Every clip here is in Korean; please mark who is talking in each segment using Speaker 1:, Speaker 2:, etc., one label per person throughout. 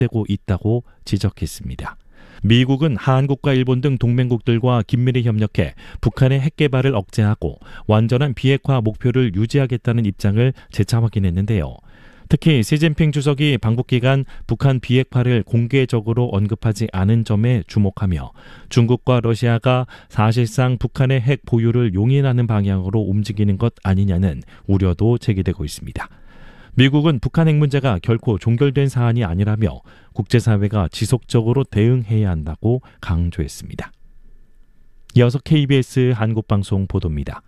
Speaker 1: 되고 있다고 지적했습니다. 미국은 한국과 일본 등 동맹국들과 긴밀히 협력해 북한의 핵 개발을 억제하고 완전한 비핵화 목표를 유지하겠다는 입장을 재차 확인했는데요. 특히 시진핑 주석이 방북 기간 북한 비핵화를 공개적으로 언급하지 않은 점에 주목하며 중국과 러시아가 사실상 북한의 핵 보유를 용인하는 방향으로 움직이는 것 아니냐는 우려도 제기되고 있습니다. 미국은 북한 핵 문제가 결코 종결된 사안이 아니라며 국제사회가 지속적으로 대응해야 한다고 강조했습니다. 이어서 KBS 한국방송 보도입니다.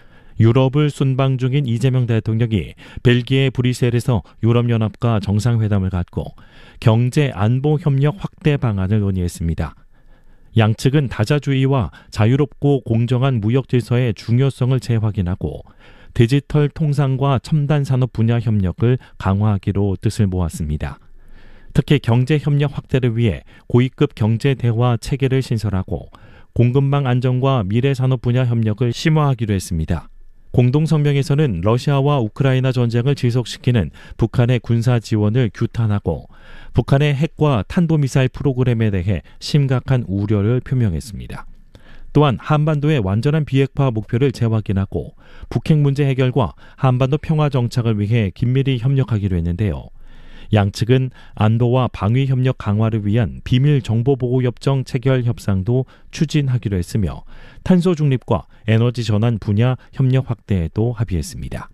Speaker 1: 유럽을 순방 중인 이재명 대통령이 벨기에 브뤼셀에서 유럽연합과 정상회담을 갖고 경제 안보 협력 확대 방안을 논의했습니다. 양측은 다자주의와 자유롭고 공정한 무역 질서의 중요성을 재확인하고 디지털 통상과 첨단 산업 분야 협력을 강화하기로 뜻을 모았습니다. 특히 경제 협력 확대를 위해 고위급 경제 대화 체계를 신설하고 공급망 안정과 미래 산업 분야 협력을 심화하기로 했습니다. 공동성명에서는 러시아와 우크라이나 전쟁을 지속시키는 북한의 군사 지원을 규탄하고 북한의 핵과 탄도미사일 프로그램에 대해 심각한 우려를 표명했습니다. 또한 한반도의 완전한 비핵화 목표를 재확인하고 북핵 문제 해결과 한반도 평화 정착을 위해 긴밀히 협력하기로 했는데요. 양측은 안보와 방위 협력 강화를 위한 비밀 정보보호협정 체결 협상도 추진하기로 했으며 탄소 중립과 에너지 전환 분야 협력 확대에도 합의했습니다.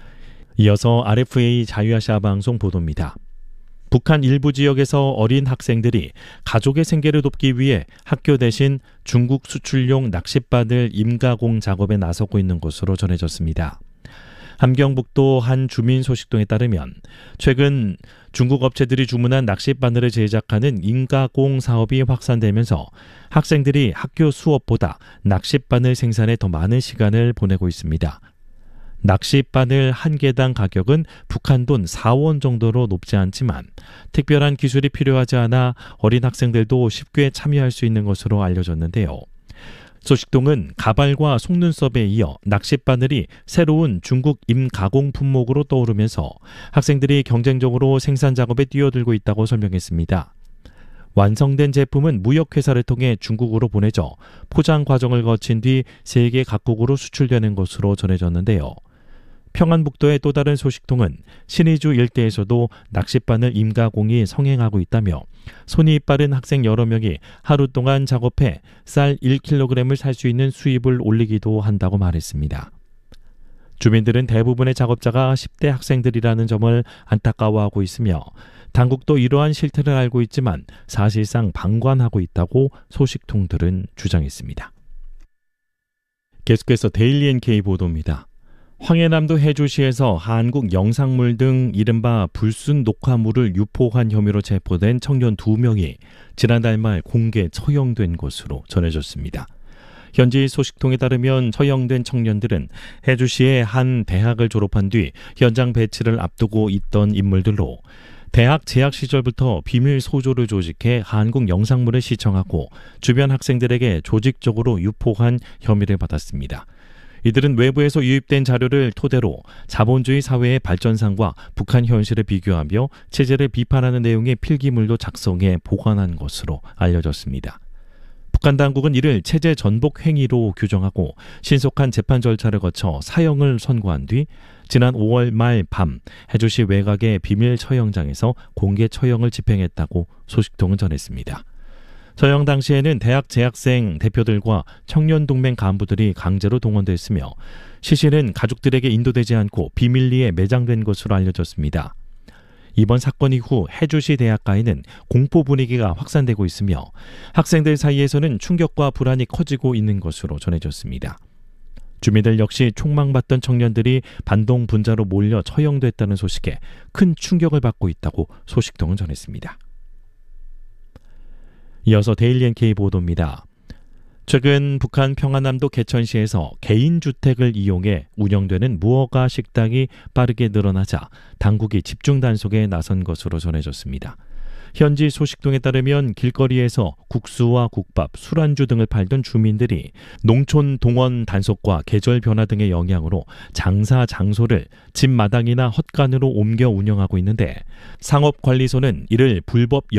Speaker 1: 이어서 RFA 자유아시아 방송 보도입니다. 북한 일부 지역에서 어린 학생들이 가족의 생계를 돕기 위해 학교 대신 중국 수출용 낚싯바늘 임가공 작업에 나서고 있는 것으로 전해졌습니다. 함경북도 한 주민 소식통에 따르면 최근 중국 업체들이 주문한 낚싯바늘을 제작하는 임가공 사업이 확산되면서 학생들이 학교 수업보다 낚싯바늘 생산에 더 많은 시간을 보내고 있습니다. 낚싯바늘 한 개당 가격은 북한 돈 4원 정도로 높지 않지만 특별한 기술이 필요하지 않아 어린 학생들도 쉽게 참여할 수 있는 것으로 알려졌는데요. 소식통은 가발과 속눈썹에 이어 낚싯바늘이 새로운 중국 임가공 품목으로 떠오르면서 학생들이 경쟁적으로 생산 작업에 뛰어들고 있다고 설명했습니다. 완성된 제품은 무역회사를 통해 중국으로 보내져 포장 과정을 거친 뒤 세계 각국으로 수출되는 것으로 전해졌는데요. 평안북도의 또 다른 소식통은 신의주 일대에서도 낚싯바늘 임가공이 성행하고 있다며 손이 빠른 학생 여러 명이 하루 동안 작업해 쌀 1kg을 살 수 있는 수입을 올리기도 한다고 말했습니다. 주민들은 대부분의 작업자가 10대 학생들이라는 점을 안타까워하고 있으며 당국도 이러한 실태를 알고 있지만 사실상 방관하고 있다고 소식통들은 주장했습니다. 계속해서 데일리 NK 보도입니다. 황해남도 해주시에서 한국 영상물 등 이른바 불순 녹화물을 유포한 혐의로 체포된 청년 2명이 지난달 말 공개 처형된 것으로 전해졌습니다. 현지 소식통에 따르면 처형된 청년들은 해주시의 한 대학을 졸업한 뒤 현장 배치를 앞두고 있던 인물들로 대학 재학 시절부터 비밀 소조를 조직해 한국 영상물을 시청하고 주변 학생들에게 조직적으로 유포한 혐의를 받았습니다. 이들은 외부에서 유입된 자료를 토대로 자본주의 사회의 발전상과 북한 현실을 비교하며 체제를 비판하는 내용의 필기물도 작성해 보관한 것으로 알려졌습니다. 북한 당국은 이를 체제 전복 행위로 규정하고 신속한 재판 절차를 거쳐 사형을 선고한 뒤 지난 5월 말 밤 해주시 외곽의 비밀 처형장에서 공개 처형을 집행했다고 소식통은 전했습니다. 처형 당시에는 대학 재학생 대표들과 청년동맹 간부들이 강제로 동원됐으며 시신은 가족들에게 인도되지 않고 비밀리에 매장된 것으로 알려졌습니다. 이번 사건 이후 해주시 대학가에는 공포 분위기가 확산되고 있으며 학생들 사이에서는 충격과 불안이 커지고 있는 것으로 전해졌습니다. 주민들 역시 총망받던 청년들이 반동 분자로 몰려 처형됐다는 소식에 큰 충격을 받고 있다고 소식통은 전했습니다. 이어서 데일리 NK 보도입니다. 최근 북한 평안남도 개천시에서 개인주택을 이용해 운영되는 무허가 식당이 빠르게 늘어나자 당국이 집중 단속에 나선 것으로 전해졌습니다. 현지 소식통에 따르면 길거리에서 국수와 국밥, 술안주 등을 팔던 주민들이 농촌 동원 단속과 계절 변화 등의 영향으로 장사 장소를 집 마당이나 헛간으로 옮겨 운영하고 있는데 상업관리소는 이를 불법